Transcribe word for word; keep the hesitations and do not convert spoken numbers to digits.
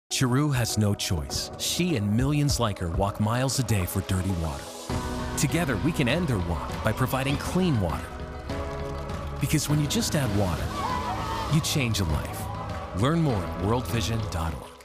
Chiru has no choice. She and millions like her walk miles a day for dirty water. Together, we can end their walk by providing clean water. Because when you just add water, you change a life. Learn more at world vision dot org.